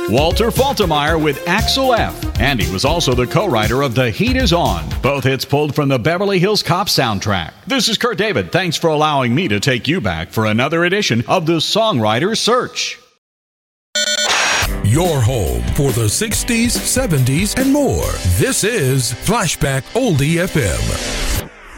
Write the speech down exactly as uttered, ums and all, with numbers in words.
Walter Faltermeyer with Axel F. And he was also the co-writer of The Heat Is On, both hits pulled from the Beverly Hills Cop soundtrack. This is Kurt David. Thanks for allowing me to take you back for another edition of the Songwriter Search. Your home for the sixties, seventies, and more. This is Flashback Oldie F M.